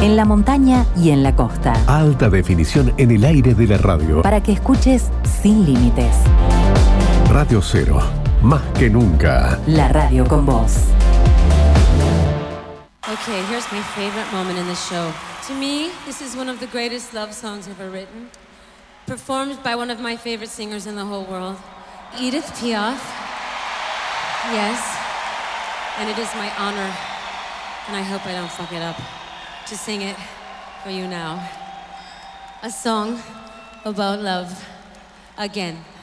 en la montaña y en la costa. Alta definición en el aire de la radio. Para que escuches sin límites. Radio Cero, más que nunca. La radio con vos. Okay, here's my favorite moment in the show. To me, this is one of the greatest love songs ever written. Performed by one of my favorite singers in the whole world, Edith Piaf. Yes. And it is my honor, and I hope I don't fuck it up, to sing it for you now. A song about love again.